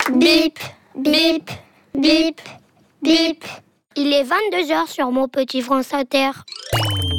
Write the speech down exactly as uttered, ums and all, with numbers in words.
Bip, bip, bip, bip. Il est vingt-deux heures sur mon petit France Inter.